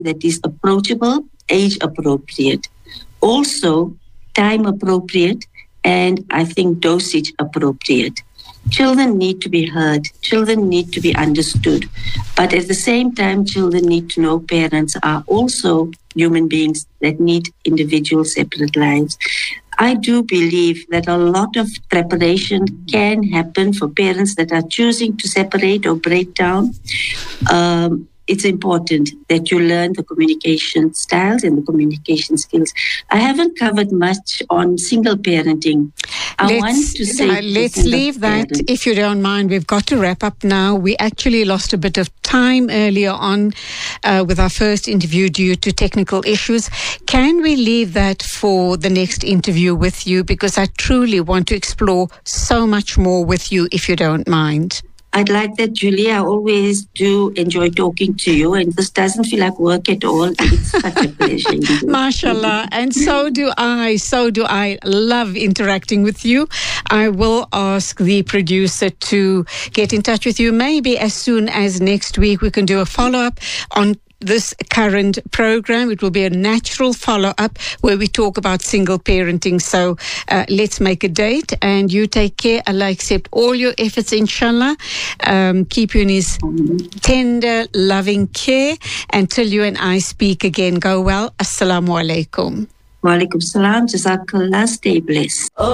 that is approachable, age appropriate. Also, time appropriate, and I think dosage appropriate. Children need to be heard. Children need to be understood. But at the same time, children need to know parents are also human beings that need individual separate lives. I do believe that a lot of preparation can happen for parents that are choosing to separate or break down. It's important that you learn the communication styles and the communication skills. I haven't covered much on single parenting. Let's leave that, if you don't mind. We've got to wrap up now. We actually lost a bit of time earlier on with our first interview due to technical issues. Can we leave that for the next interview with you? Because I truly want to explore so much more with you, if you don't mind. I'd like that, Julia. I always do enjoy talking to you, and this doesn't feel like work at all. It's such a pleasure. Mashallah. And so do I. So do I. Love interacting with you. I will ask the producer to get in touch with you. Maybe as soon as next week we can do a follow-up on this current program. It will be a natural follow-up where we talk about single parenting. So let's make a date, and you take care. Allah accept all your efforts, inshallah. Keep you in his tender, loving care until you and I speak again. Go well. Assalamu alaikum. Wa alaikum salam. Jazakallah. Stay blessed.